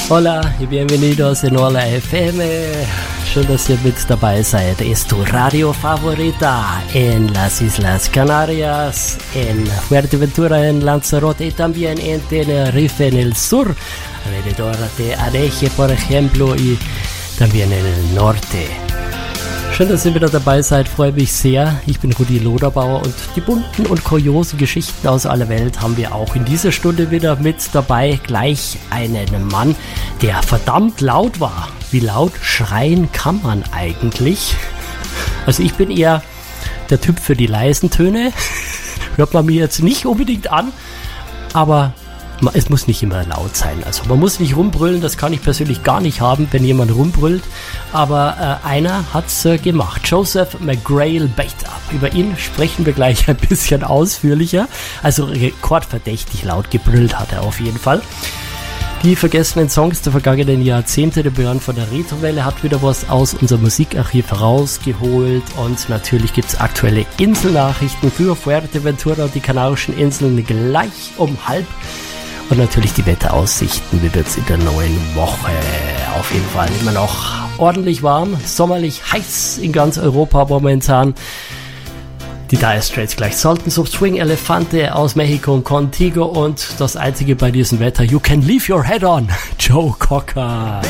Hola y bienvenidos en Hola FM. Schön, dass ihr mit dabei seid. Es tu radio favorita en las Islas Canarias, en Fuerteventura, en Lanzarote y también en Tenerife, en el sur, alrededor de Adeje, por ejemplo, y también en el norte. Schön, dass ihr wieder dabei seid, freue mich sehr. Ich bin Rudi Loderbauer und die bunten und kuriosen Geschichten aus aller Welt haben wir auch in dieser Stunde wieder mit dabei. Gleich einen Mann, der verdammt laut war. Wie laut schreien kann man eigentlich? Also ich bin eher der Typ für die leisen Töne. Hört man mir jetzt nicht unbedingt an, aber es muss nicht immer laut sein. Also man muss nicht rumbrüllen, das kann ich persönlich gar nicht haben, wenn jemand rumbrüllt. Aber einer hat's gemacht. Joseph McGrail Bate-Up. Über ihn sprechen wir gleich ein bisschen ausführlicher. Also rekordverdächtig laut gebrüllt hat er auf jeden Fall. Die vergessenen Songs der vergangenen Jahrzehnte, der Björn von der Retrowelle hat wieder was aus unserem Musikarchiv herausgeholt. Und natürlich gibt's aktuelle Inselnachrichten für Fuerteventura und die Kanarischen Inseln gleich um 12:30. Und natürlich die Wetteraussichten, wie wird's in der neuen Woche. Auf jeden Fall immer noch ordentlich warm, sommerlich heiß in ganz Europa momentan. Die Dire Straits gleich sollten so Swing Elefante aus Mexiko und Contigo und das einzige bei diesem Wetter, You Can Leave Your Head On, Joe Cocker.